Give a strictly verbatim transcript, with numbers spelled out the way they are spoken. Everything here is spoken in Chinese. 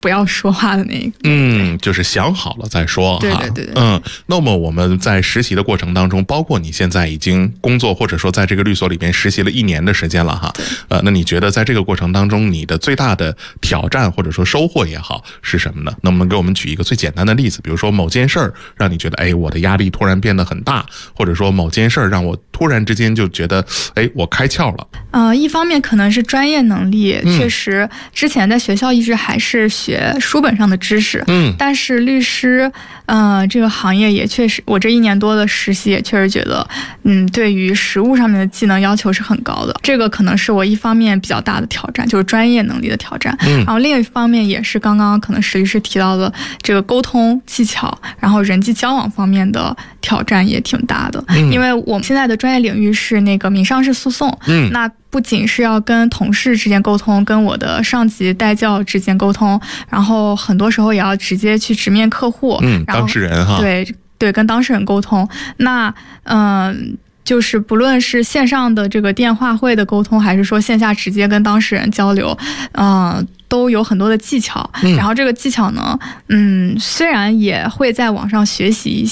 不要说话的那个。 嗯，就是想好了再说哈。 对对对对。 嗯，那么我们在实习的过程当中，包括你现在已经工作或者说在这个律所里边实习了一年的时间了哈。呃，那你觉得在这个过程当中，你的最大的挑战或者说收获也好是什么呢？能不能给我们举一个最简单的例子？比如说某件事儿让你觉得，哎，我的压力突然变得很大，或者说某件事儿让我突然之间就觉得，哎，我开窍了。 呃，一方面可能是专业能力， 嗯、 确实之前在学校一直还是学书本上的知识， 嗯， 但是律师，呃，这个行业也确实，我这一年多的实习也确实觉得，嗯，对于实务上面的技能要求是很高的，这个可能是我一方面比较大的挑战，就是专业能力的挑战。 嗯， 然后另一方面也是刚刚可能石律师提到的这个沟通技巧，然后人际交往方面的挑战也挺大的。嗯，因为我们现在的专业领域是那个民商事诉讼，嗯，那不仅是要跟同事之间沟通，跟我的上级代教之间沟通，然后很多时候也要直接去直面客户， 嗯， 然后当事人哈， 对对，跟当事人沟通。那嗯、呃，就是不论是线上的这个电话会的沟通，还是说线下直接跟当事人交流，嗯、呃。都有很多的技巧，然后这个技巧呢，嗯，虽然也会在网上学习一些。